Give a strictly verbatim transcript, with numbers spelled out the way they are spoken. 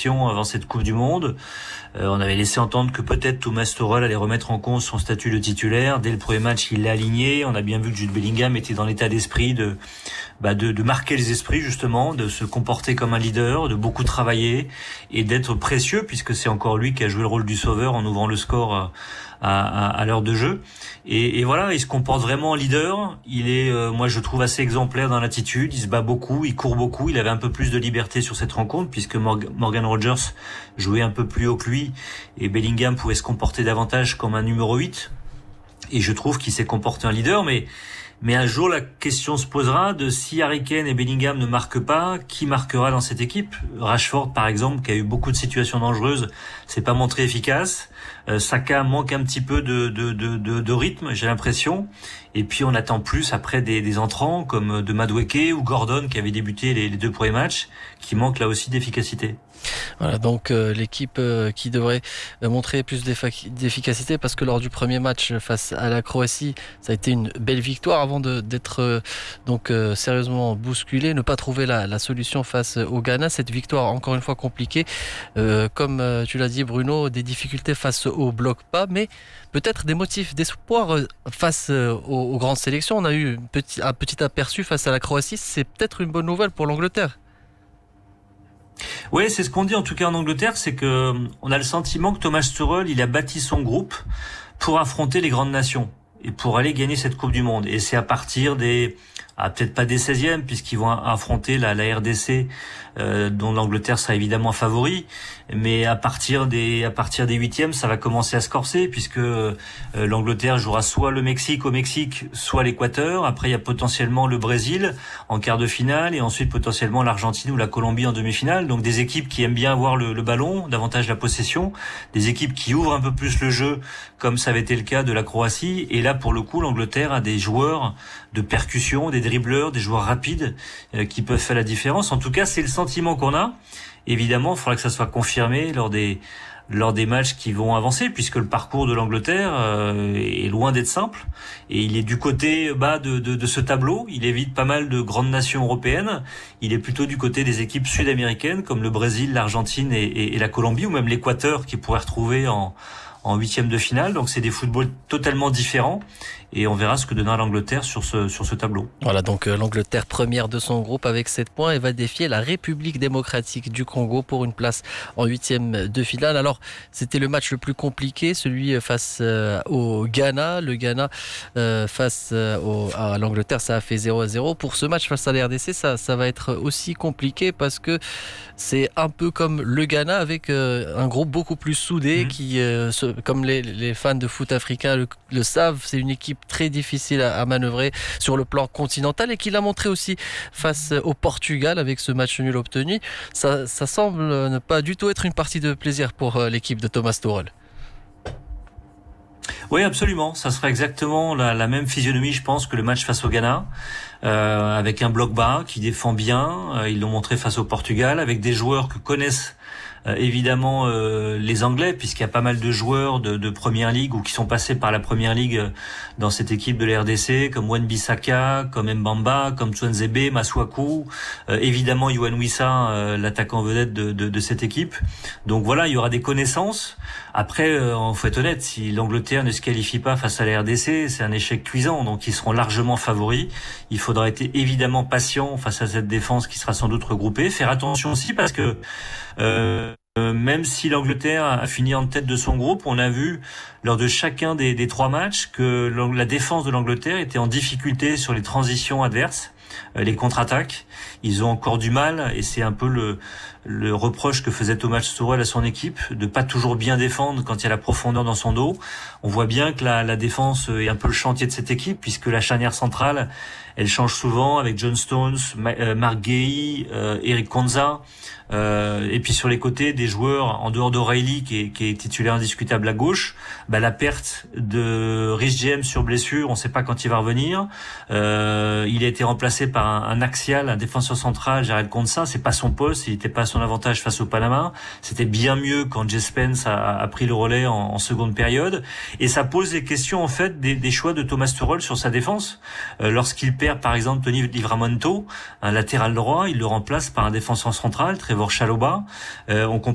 sélection avant cette Coupe du Monde. Euh, on avait laissé entendre que peut-être Thomas Tuchel allait remettre en cause son statut de titulaire. Dès le premier match, il l'a aligné. On a bien vu que Jude Bellingham était dans l'état d'esprit de, bah de, de marquer les esprits justement, de se comporter comme un leader, de beaucoup travailler et d'être précieux puisque c'est encore lui qui a joué le rôle du sauveur en ouvrant le score à, à, à l'heure de jeu. Et, et voilà, il se comporte vraiment en leader. Il est, euh, moi je trouve assez exemplaire dans l'attitude. Il se bat beaucoup, il court beaucoup. Il avait un peu plus de liberté sur cette rencontre puisque Morgan Rogers jouait un peu plus haut que lui et Bellingham pouvait se comporter davantage comme un numéro huit. Et je trouve qu'il s'est comporté en leader, mais mais un jour la question se posera de si Harry Kane et Bellingham ne marquent pas, qui marquera dans cette équipe? Rashford par exemple, qui a eu beaucoup de situations dangereuses, s'est pas montré efficace. Euh, Saka manque un petit peu de de de de, de rythme, j'ai l'impression. Et puis on attend plus après des, des entrants comme de Madueke ou Gordon qui avait débuté les, les deux premiers matchs, qui manquent là aussi d'efficacité. Voilà, donc euh, l'équipe euh, qui devrait euh, montrer plus d'efficacité parce que lors du premier match face à la Croatie, ça a été une belle victoire avant de, d'être euh, donc euh, sérieusement bousculé, ne pas trouver la, la solution face au Ghana. Cette victoire encore une fois compliquée, euh, comme euh, tu l'as dit Bruno, des difficultés face au bloc bas, mais peut-être des motifs d'espoir face aux, aux grandes sélections. On a eu un petit, un petit aperçu face à la Croatie, c'est peut-être une bonne nouvelle pour l'Angleterre. Oui, c'est ce qu'on dit en tout cas en Angleterre, c'est que on a le sentiment que Thomas Tuchel, il a bâti son groupe pour affronter les grandes nations et pour aller gagner cette Coupe du Monde. Et c'est à partir des, ah, peut-être pas des seizièmes, puisqu'ils vont affronter la, la R D C, euh, dont l'Angleterre sera évidemment favori, mais à partir des, à partir des huitièmes, ça va commencer à se corser, puisque euh, l'Angleterre jouera soit le Mexique au Mexique, soit l'Équateur. Après, il y a potentiellement le Brésil en quart de finale, et ensuite potentiellement l'Argentine ou la Colombie en demi-finale. Donc des équipes qui aiment bien avoir le, le ballon, davantage la possession, des équipes qui ouvrent un peu plus le jeu, comme ça avait été le cas de la Croatie. Et là, pour le coup, l'Angleterre a des joueurs de percussion, des dribbleurs, des joueurs rapides euh, qui peuvent faire la différence. En tout cas, c'est le sentiment qu'on a. Évidemment, il faudra que ça soit confirmé lors des lors des matchs qui vont avancer, puisque le parcours de l'Angleterre euh, est loin d'être simple. Et il est du côté bas de, de, de ce tableau. Il évite pas mal de grandes nations européennes. Il est plutôt du côté des équipes sud-américaines, comme le Brésil, l'Argentine et, et, et la Colombie, ou même l'Équateur, qui pourrait retrouver en en huitième de finale. Donc c'est des footballs totalement différents et on verra ce que donnera l'Angleterre sur ce sur ce tableau. Voilà, donc euh, l'Angleterre première de son groupe avec sept points et va défier la République démocratique du Congo pour une place en huitième de finale. Alors c'était le match le plus compliqué, celui face euh, au Ghana. Le Ghana euh, face euh, au, à l'Angleterre, ça a fait zéro à zéro. Pour ce match face à la R D C, ça, ça va être aussi compliqué parce que c'est un peu comme le Ghana avec euh, un groupe beaucoup plus soudé mmh. qui euh, se comme les, les fans de foot africains le, le savent, c'est une équipe très difficile à, à manœuvrer sur le plan continental et qui l'a montré aussi face au Portugal avec ce match nul obtenu. Ça, ça semble ne pas du tout être une partie de plaisir pour l'équipe de Thomas Tuchel. Oui, absolument. Ça sera exactement la, la même physionomie, je pense, que le match face au Ghana, euh, avec un bloc bas qui défend bien. Euh, ils l'ont montré face au Portugal, avec des joueurs que connaissent Euh, évidemment euh, les Anglais, puisqu'il y a pas mal de joueurs de, de Première Ligue ou qui sont passés par la Première Ligue euh, dans cette équipe de la R D C, comme Wan-Bissaka, comme Mbamba, comme Tuanzebe, Masuaku, euh, évidemment Yohan Wissa, euh, l'attaquant vedette de, de, de cette équipe. Donc voilà, il y aura des connaissances. Après, euh, faut être honnête, si l'Angleterre ne se qualifie pas face à la R D C, c'est un échec cuisant, donc ils seront largement favoris. Il faudra être évidemment patient face à cette défense qui sera sans doute regroupée. Faire attention aussi parce que euh, Euh, même si l'Angleterre a fini en tête de son groupe, on a vu lors de chacun des, des trois matchs que la défense de l'Angleterre était en difficulté sur les transitions adverses, euh, les contre-attaques. Ils ont encore du mal et c'est un peu le, le reproche que faisait Thomas Tuchel à son équipe, de pas toujours bien défendre quand il y a la profondeur dans son dos. On voit bien que la, la défense est un peu le chantier de cette équipe puisque la charnière centrale, elle change souvent avec John Stones, Mark Guéhi, euh, Eric Konza. Euh, et puis sur les côtés des joueurs en dehors d'O'Reilly qui est, qui est titulaire indiscutable à gauche, bah la perte de Reece James sur blessure, on ne sait pas quand il va revenir. Euh, il a été remplacé par un, un axial, un défenseur central, Jarell Quansah. C'est pas son poste, il n'était pas à son avantage face au Panama. C'était bien mieux quand Jay Spence a, a pris le relais en, en seconde période. Et ça pose des questions en fait des, des choix de Thomas Tuchel sur sa défense. Euh, lorsqu'il perd par exemple Tony Livramento, un latéral droit, il le remplace par un défenseur central, Trevor Chalobah. Euh, on comprend